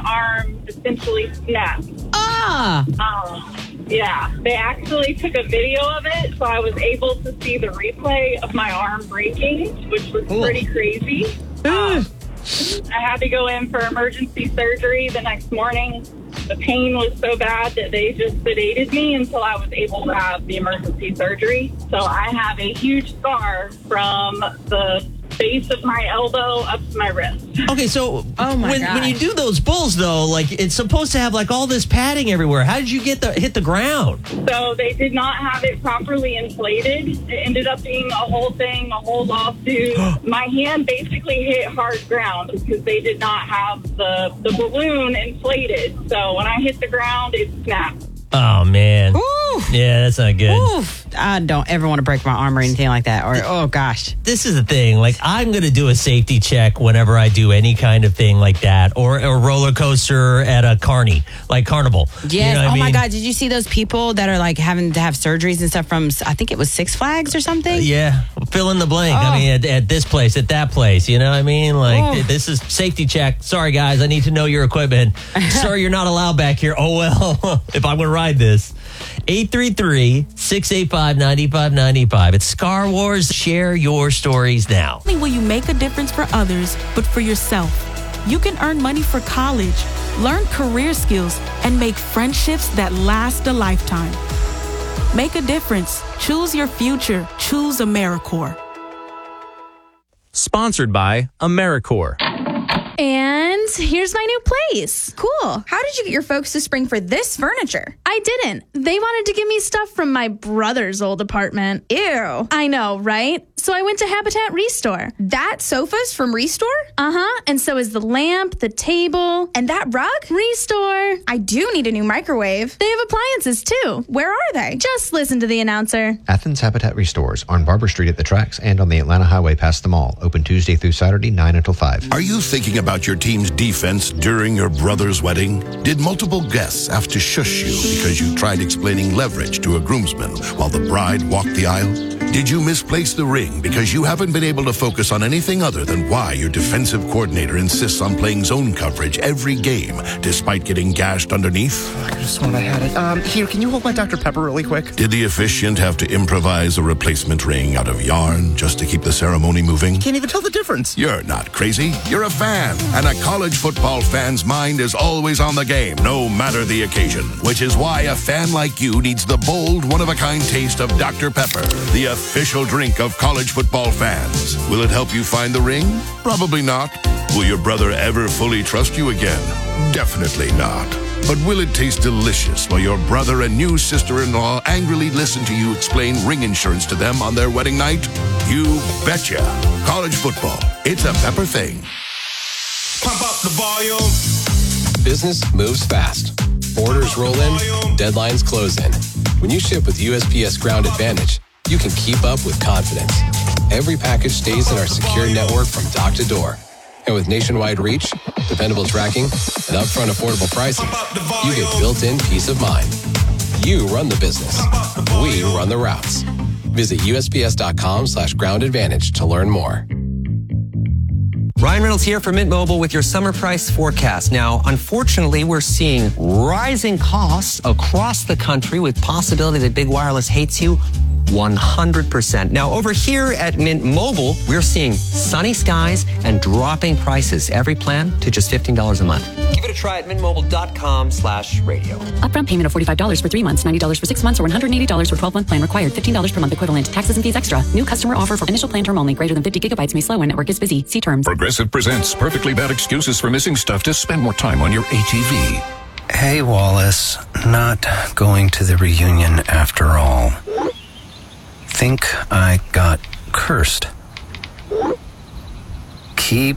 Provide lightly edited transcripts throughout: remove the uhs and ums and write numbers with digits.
arm essentially snapped. Ah! Yeah, they actually took a video of it, so I was able to see the replay of my arm breaking, which was pretty crazy. I had to go in for emergency surgery the next morning. The pain was so bad that they just sedated me until I was able to have the emergency surgery. So I have a huge scar from the base of my elbow up to my wrist. Okay, so when you do those bulls, though, like it's supposed to have like all this padding everywhere. How did you hit the ground? So they did not have it properly inflated. It ended up being a whole lawsuit. My hand basically hit hard ground because they did not have the balloon inflated. So when I hit the ground, it snapped. Oh, man. Ooh. Yeah, that's not good. Oof. I don't ever want to break my arm or anything like that. Or, oh, gosh. This is the thing. Like, I'm going to do a safety check whenever I do any kind of thing like that. Or a roller coaster at a carnival. Yes. You know what I mean? My God. Did you see those people that are like having to have surgeries and stuff from, I think it was Six Flags or something? Yeah. Fill in the blank. I mean, at this place, at that place. You know what I mean? Like, this is safety check. Sorry, guys. I need to know your equipment. Sorry, you're not allowed back here. Oh, well, if I'm going to ride this. 833-685-9595. It's Scar Wars. Share your stories now. Not only will you make a difference for others, but for yourself. You can earn money for college, learn career skills, and make friendships that last a lifetime. Make a difference. Choose your future. Choose AmeriCorps. Sponsored by AmeriCorps. And here's my new place. Cool. How did you get your folks to spring for this furniture? I didn't. They wanted to give me stuff from my brother's old apartment. Ew. I know, right? So I went to Habitat Restore. That sofa's from Restore? Uh-huh. And so is the lamp, the table. And that rug? Restore. I do need a new microwave. They have appliances, too. Where are they? Just listen to the announcer. Athens Habitat Restores on Barber Street at the tracks and on the Atlanta Highway past the mall. Open Tuesday through Saturday, 9 until 5. Are you thinking about your team's defense during your brother's wedding? Did multiple guests have to shush you because you tried explaining leverage to a groomsman while the bride walked the aisle? Did you misplace the ring because you haven't been able to focus on anything other than why your defensive coordinator insists on playing zone coverage every game despite getting gashed underneath? I just thought I had it. Here, can you hold my Dr. Pepper really quick? Did the officiant have to improvise a replacement ring out of yarn just to keep the ceremony moving? Can't even tell the difference. You're not crazy. You're a fan. And a college football fan's mind is always on the game, no matter the occasion. Which is why a fan like you needs the bold, one-of-a-kind taste of Dr. Pepper, the official drink of college football fans. Will it help you find the ring? Probably not. Will your brother ever fully trust you again? Definitely not. But will it taste delicious while your brother and new sister-in-law angrily listen to you explain ring insurance to them on their wedding night? You betcha. College football. It's a Pepper thing. Pump up the volume. Business moves fast. Orders roll in, deadlines close in. When you ship with USPS Ground Advantage, you can keep up with confidence. Every package stays in our secure network from dock to door. And with nationwide reach, dependable tracking, and upfront affordable pricing, you get built-in peace of mind. You run the business. We run the routes. Visit USPS.com/Ground Advantage to learn more. Ryan Reynolds here for Mint Mobile with your summer price forecast. Now, unfortunately, we're seeing rising costs across the country with possibility that big wireless hates you 100%. Now, over here at Mint Mobile, we're seeing sunny skies and dropping prices. Every plan to just $15 a month. Give it a try at mintmobile.com/radio. Upfront payment of $45 for 3 months, $90 for 6 months, or $180 for 12-month plan required. $15 per month equivalent. Taxes and fees extra. New customer offer for initial plan term only. Greater than 50 gigabytes may slow when network is busy. See terms. Progressive presents perfectly bad excuses for missing stuff to spend more time on your ATV. Hey, Wallace. Not going to the reunion after all. Think I got cursed. Keep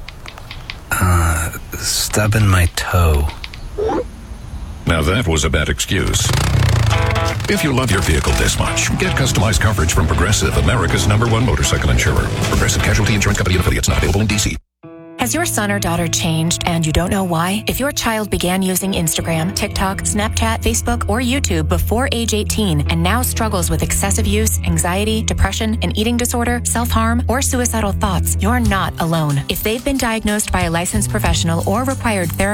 stubbing my toe. Now that was a bad excuse. If you love your vehicle this much, get customized coverage from Progressive, America's #1 motorcycle insurer. Progressive Casualty Insurance Company and affiliates, not available in D.C. Has your son or daughter changed and you don't know why? If your child began using Instagram, TikTok, Snapchat, Facebook, or YouTube before age 18 and now struggles with excessive use, anxiety, depression, an eating disorder, self-harm, or suicidal thoughts, you're not alone. If they've been diagnosed by a licensed professional or required therapy,